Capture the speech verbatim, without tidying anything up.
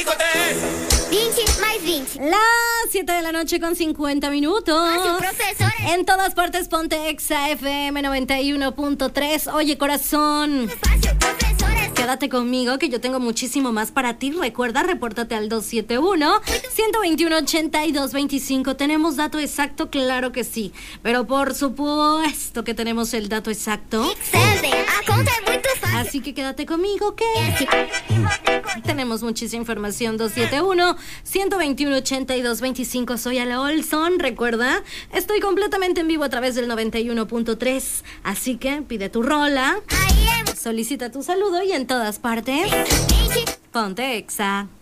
Las siete de la noche con cincuenta minutos. En todas partes ponte Exa F M noventa y uno punto tres. Oye, corazón, quédate conmigo que yo tengo muchísimo más para ti. Recuerda, repórtate al dos siete uno, uno dos uno, ochenta y dos veinticinco. ¿Tenemos dato exacto? Claro que sí. Pero por supuesto que tenemos el dato exacto. Así que quédate conmigo que tenemos muchísima información. Dos siete uno, uno dos uno, ochenta y dos veinticinco. Soy Ala Olson. Recuerda, estoy completamente en vivo a través del noventa y uno punto tres. Así que pide tu rola, solicita tu saludo y en todas partes ponte Exa.